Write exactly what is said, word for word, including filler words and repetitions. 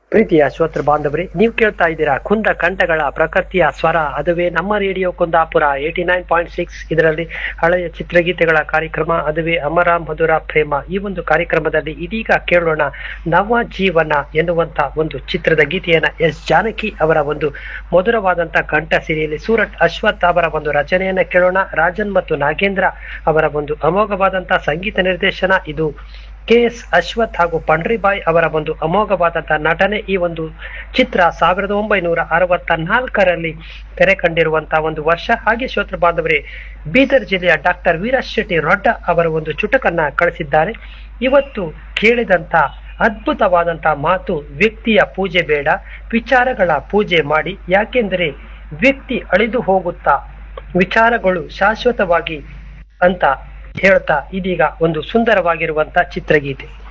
ಪ್ರೀತಿಯ ಶ್ರೋತೃ ಬಾಂಧವರೇ, ನೀವು ಕೇಳ್ತಾ ಇದ್ದೀರಾ ಕುಂದ ಕಂಠಗಳ ಪ್ರಕೃತಿಯ ಸ್ವರ, ಅದುವೇ ನಮ್ಮ radio Kundapura eighty nine point six. ಇದರಲ್ಲಿ ಹಳೆಯ ಚಿತ್ರಗೀತೆಗಳ ಕಾರ್ಯಕ್ರಮ, ಅದುವೇ ಅಮರ ಮಧುರ ಪ್ರೇಮ. ಈ ಒಂದು ಕಾರ್ಯಕ್ರಮದಲ್ಲಿ ಇದೀಗ ಕೇಳೋಣ ನವ ಜೀವನ ಎನ್ನುವಂತ ಒಂದು ಚಿತ್ರದ ಗೀತೆಯನ್ನ ಎಸ್ ಜಾನಕಿ ಅವರ ಒಂದು ಮಧುರವಾದಂತ ಕಂಠ ಸಿರಿಯಲ್ಲಿ ಸೂರಟ್ ಅಶ್ವಥ್ ಅವರ ಒಂದು ರಚನೆಯನ್ನ ಕೇಳೋಣ. ರಾಜನ್ ಮತ್ತು ನಾಗೇಂದ್ರ ಅವರ ಒಂದು ಅಮೋಘವಾದಂತ ಸಂಗೀತ ನಿರ್ದೇಶನ. ಇದು ಕೆ ಎಸ್ ಅಶ್ವಥ್ ಹಾಗೂ ಪಂಡ್ರಿಬಾಯ್ ಅವರ ಒಂದು ಅಮೋಘವಾದಂತಹ ನಟನೆ. ಈ ಒಂದು ಚಿತ್ರ ಸಾವಿರದ ಒಂಬೈನೂರ ಅರವತ್ತ ನಾಲ್ಕರಲ್ಲಿ ತೆರೆ ಕಂಡಿರುವಂತಹ ಒಂದು ವರ್ಷ. ಹಾಗೆ ಶ್ರೋತೃ ಬಾಂಧವರೇ, ಬೀದರ್ ಜಿಲ್ಲೆಯ ಡಾಕ್ಟರ್ ವೀರಶ್ ಶೆಟ್ಟಿ ರೊಡ್ಡ ಅವರ ಒಂದು ಚುಟುಕನ್ನ ಕಳಿಸಿದ್ದಾರೆ. ಇವತ್ತು ಕೇಳಿದಂತ ಅದ್ಭುತವಾದಂತಹ ಮಾತು, ವ್ಯಕ್ತಿಯ ಪೂಜೆ ಬೇಡ, ವಿಚಾರಗಳ ಪೂಜೆ ಮಾಡಿ. ಯಾಕೆಂದರೆ ವ್ಯಕ್ತಿ ಅಳಿದು ಹೋಗುತ್ತಾ, ವಿಚಾರಗಳು ಶಾಶ್ವತವಾಗಿ ಅಂತ ಹೇಳ್ತಾ ಇದೀಗ ಒಂದು ಸುಂದರವಾಗಿರುವಂತ ಚಿತ್ರಗೀತೆ.